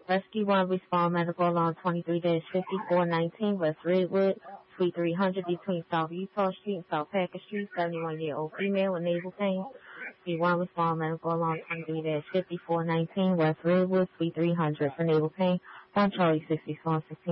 Rescue 1, respond medical alarm 23-5419 West Redwood, Suite 300 between South Utah Street and South Packard Street, 71-year-old female with nasal pain. Rescue 1, respond medical alarm 23-5419 West Redwood, Suite 300 for nasal pain. 1 Charlie 6416.